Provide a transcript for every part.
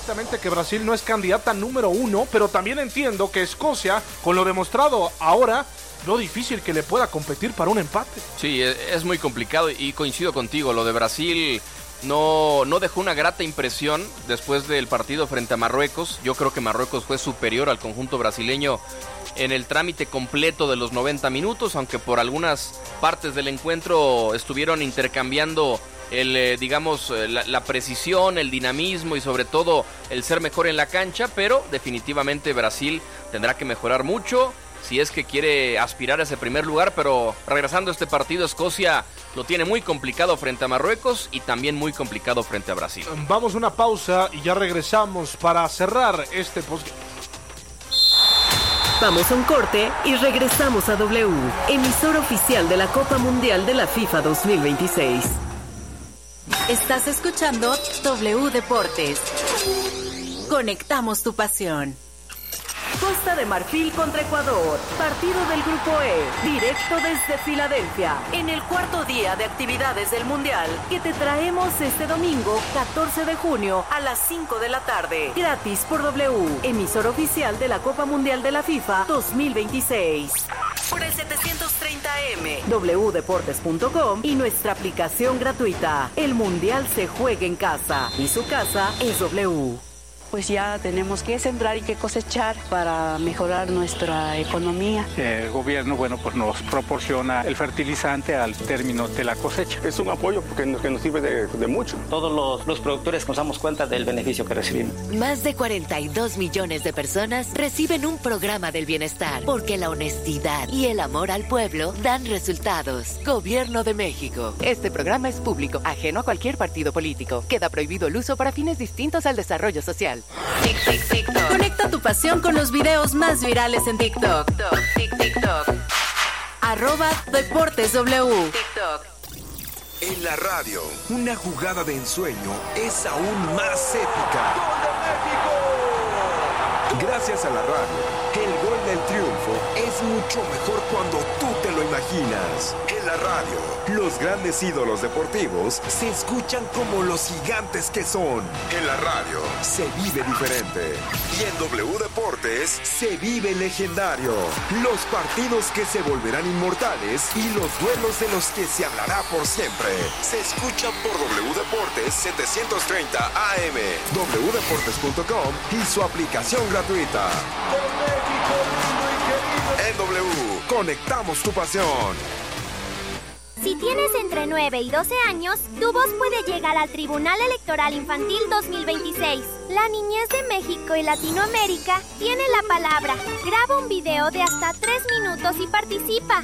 perfectamente que Brasil no es candidata número 1, pero también entiendo que Escocia, con lo demostrado ahora, lo difícil que le pueda competir para un empate. Sí, es muy complicado y coincido contigo, lo de Brasil no dejó una grata impresión después del partido frente a Marruecos. Yo creo que Marruecos fue superior al conjunto brasileño en el trámite completo de los 90 minutos, aunque por algunas partes del encuentro estuvieron intercambiando la precisión, el dinamismo y sobre todo el ser mejor en la cancha, pero definitivamente Brasil tendrá que mejorar mucho si es que quiere aspirar a ese primer lugar. Pero regresando a este partido, Escocia lo tiene muy complicado frente a Marruecos y también muy complicado frente a Brasil. Vamos a una pausa y ya regresamos para cerrar este post. Vamos a un corte y regresamos a W, emisora oficial de la Copa Mundial de la FIFA 2026. Estás escuchando W Deportes. Conectamos tu pasión. Costa de Marfil contra Ecuador, partido del Grupo E, directo desde Filadelfia, en el cuarto día de actividades del Mundial, que te traemos este domingo, 14 de junio, a las 5 de la tarde, gratis por W, emisora oficial de la Copa Mundial de la FIFA 2026. Por el 730M, wdeportes.com y nuestra aplicación gratuita. El Mundial se juega en casa y su casa es W. Pues ya tenemos que sembrar y que cosechar para mejorar nuestra economía. El gobierno, pues nos proporciona el fertilizante al término de la cosecha. Es un apoyo que nos sirve de mucho. Todos los productores nos damos cuenta del beneficio que recibimos. Más de 42 millones de personas reciben un programa del bienestar, porque la honestidad y el amor al pueblo dan resultados. Gobierno de México. Este programa es público, ajeno a cualquier partido político. Queda prohibido el uso para fines distintos al desarrollo social. TikTok. Conecta tu pasión con los videos más virales en TikTok. TikTok. @DeportesW. TikTok. En la radio, una jugada de ensueño es aún más épica. ¡Gol de México! Gracias a la radio, el gol del triunfo es mucho mejor cuando tú te lo imaginas. En la radio, los grandes ídolos deportivos se escuchan como los gigantes que son. En la radio se vive diferente. Y en W Deportes se vive legendario. Los partidos que se volverán inmortales y los duelos de los que se hablará por siempre. Se escuchan por W Deportes 730 AM, wdeportes.com y su aplicación gratuita. En W, conectamos tu pasión. Si tienes entre 9 y 12 años, tu voz puede llegar al Tribunal Electoral Infantil 2026. La niñez de México y Latinoamérica tiene la palabra. Graba un video de hasta 3 minutos y participa.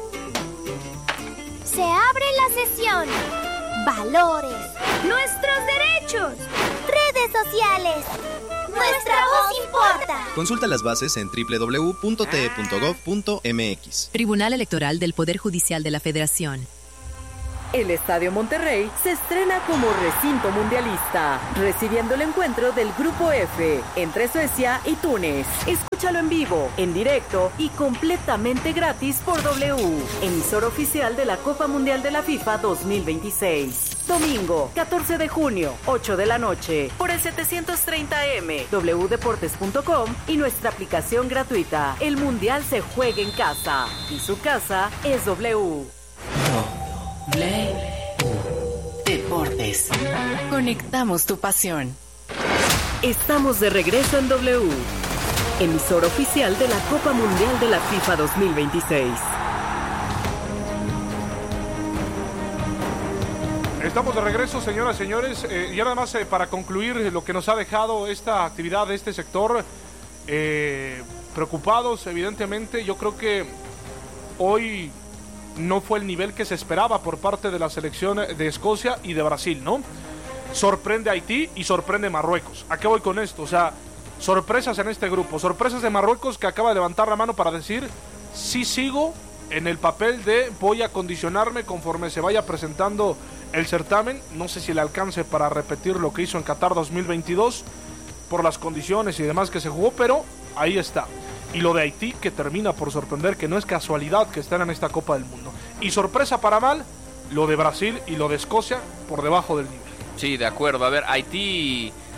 Se abre la sesión. Valores. Nuestros derechos. Redes sociales. Nuestra voz importa. Consulta las bases en www.te.gov.mx. Tribunal Electoral del Poder Judicial de la Federación. El Estadio Monterrey se estrena como recinto mundialista, recibiendo el encuentro del Grupo F entre Suecia y Túnez. Escúchalo en vivo, en directo y completamente gratis por W, emisora oficial de la Copa Mundial de la FIFA 2026. Domingo, 14 de junio, 8 de la noche, por el 730M, wdeportes.com y nuestra aplicación gratuita. El Mundial se juega en casa y su casa es W. Deportes. Conectamos tu pasión. Estamos de regreso en W, emisora oficial de la Copa Mundial de la FIFA 2026. Estamos de regreso, señoras y señores, y nada más para concluir lo que nos ha dejado esta actividad de este sector, preocupados evidentemente. Yo creo que hoy no fue el nivel que se esperaba por parte de la selección de Escocia y de Brasil, ¿no? Sorprende Haití y sorprende Marruecos. ¿A qué voy con esto? O sea, sorpresas en este grupo, sorpresas de Marruecos, que acaba de levantar la mano para decir, sí sigo en el papel de voy a condicionarme conforme se vaya presentando el certamen. No sé si le alcance para repetir lo que hizo en Qatar 2022 por las condiciones y demás que se jugó, pero ahí está. Y lo de Haití, que termina por sorprender, que no es casualidad que estén en esta Copa del Mundo. Y sorpresa para mal, lo de Brasil y lo de Escocia por debajo del nivel. Sí, de acuerdo. A ver, Haití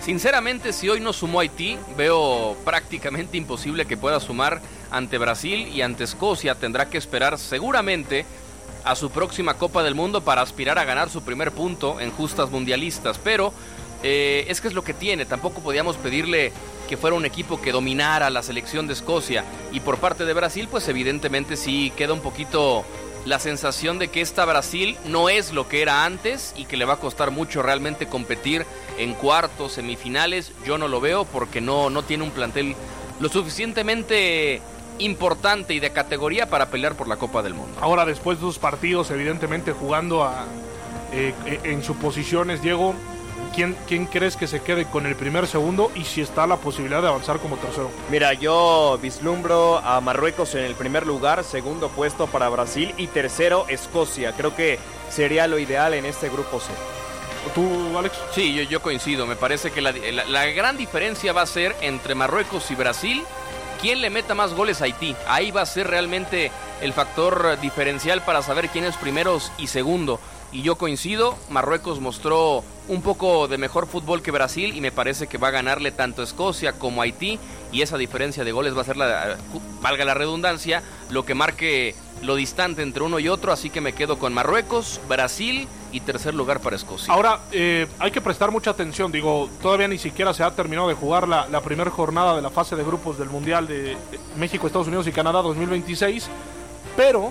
Sinceramente, si hoy no sumó Haití, veo prácticamente imposible que pueda sumar ante Brasil y ante Escocia. Tendrá que esperar seguramente a su próxima Copa del Mundo para aspirar a ganar su primer punto en justas mundialistas. Pero es que es lo que tiene. Tampoco podíamos pedirle que fuera un equipo que dominara la selección de Escocia. Y por parte de Brasil, pues evidentemente sí queda un poquito la sensación de que esta Brasil no es lo que era antes y que le va a costar mucho realmente competir en cuartos, semifinales. Yo no lo veo porque no tiene un plantel lo suficientemente importante y de categoría para pelear por la Copa del Mundo. Ahora, después de sus partidos, evidentemente jugando en sus posiciones, Diego, ¿quién crees que se quede con el primer, segundo y si está la posibilidad de avanzar como tercero? Mira, yo vislumbro a Marruecos en el primer lugar, segundo puesto para Brasil y tercero Escocia. Creo que sería lo ideal en este grupo C. ¿Tú, Alex? Sí, yo coincido. Me parece que la gran diferencia va a ser entre Marruecos y Brasil. ¿Quién le meta más goles a Haití? Ahí va a ser realmente el factor diferencial para saber quién es primeros y segundo. Y yo coincido, Marruecos mostró un poco de mejor fútbol que Brasil y me parece que va a ganarle tanto a Escocia como a Haití, y esa diferencia de goles va a ser, valga la redundancia, lo que marque lo distante entre uno y otro. Así que me quedo con Marruecos, Brasil y tercer lugar para Escocia. Ahora, hay que prestar mucha atención. Digo, todavía ni siquiera se ha terminado de jugar la primera jornada de la fase de grupos del Mundial de México, Estados Unidos y Canadá 2026, pero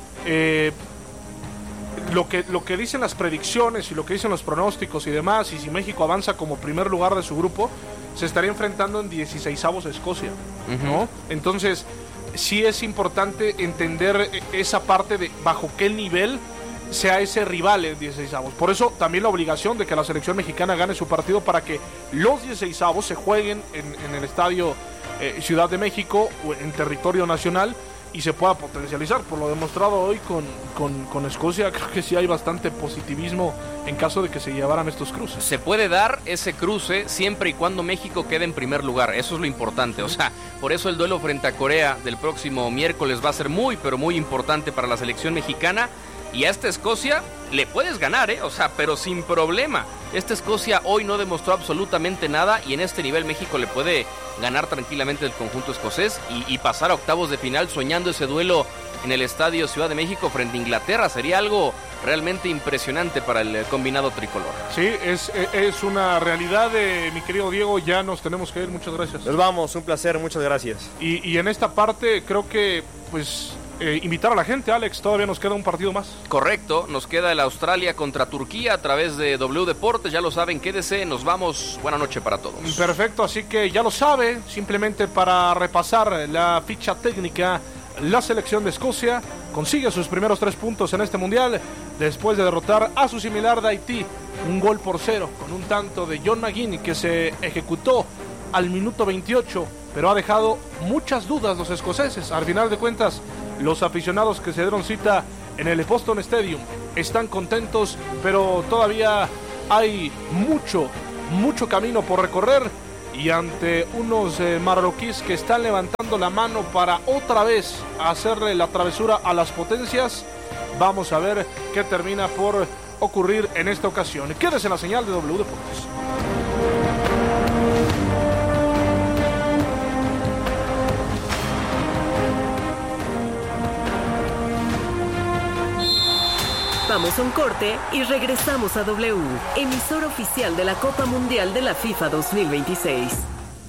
lo que dicen las predicciones y lo que dicen los pronósticos y demás, y si México avanza como primer lugar de su grupo, se estaría enfrentando en 16avos a Escocia, ¿no? Entonces, sí es importante entender esa parte de bajo qué nivel sea ese rival en 16avos. Por eso también la obligación de que la selección mexicana gane su partido para que los 16avos se jueguen en el estadio Ciudad de México o en territorio nacional y se pueda potencializar. Por lo demostrado hoy con Escocia, creo que sí hay bastante positivismo en caso de que se llevaran estos cruces. Se puede dar ese cruce siempre y cuando México quede en primer lugar. Eso es lo importante. O sea, por eso el duelo frente a Corea del próximo miércoles va a ser muy, pero muy importante para la selección mexicana. Y a esta Escocia le puedes ganar, o sea, pero sin problema. Esta Escocia hoy no demostró absolutamente nada y en este nivel México le puede ganar tranquilamente el conjunto escocés y pasar a octavos de final soñando ese duelo en el Estadio Ciudad de México frente a Inglaterra. Sería algo realmente impresionante para el combinado tricolor. Sí, es una realidad, mi querido Diego. Ya nos tenemos que ir, muchas gracias. Nos vamos, un placer, muchas gracias. Y en esta parte creo que pues invitar a la gente, Alex, todavía nos queda un partido más. Correcto, nos queda el Australia contra Turquía a través de W Deportes, ya lo saben, quédese, nos vamos, buena noche para todos. Perfecto, así que ya lo sabe, simplemente para repasar la ficha técnica, la selección de Escocia consigue sus primeros 3 puntos en este mundial después de derrotar a su similar de Haití, 1-0, con un tanto de John McGinn que se ejecutó al minuto 28, pero ha dejado muchas dudas los escoceses. Al final de cuentas, los aficionados que se dieron cita en el Boston Stadium están contentos, pero todavía hay mucho camino por recorrer, y ante unos marroquíes que están levantando la mano para otra vez hacerle la travesura a las potencias, vamos a ver qué termina por ocurrir en esta ocasión. Quédese en la señal de W Deportes. Vamos a un corte y regresamos a W, emisora oficial de la Copa Mundial de la FIFA 2026.